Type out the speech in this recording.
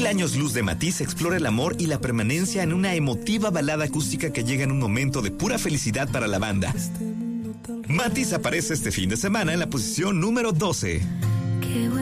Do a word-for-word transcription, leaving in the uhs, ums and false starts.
Mil años luz de Matiz explora el amor y la permanencia en una emotiva balada acústica que llega en un momento de pura felicidad para la banda. Matiz aparece este fin de semana en la posición número doce.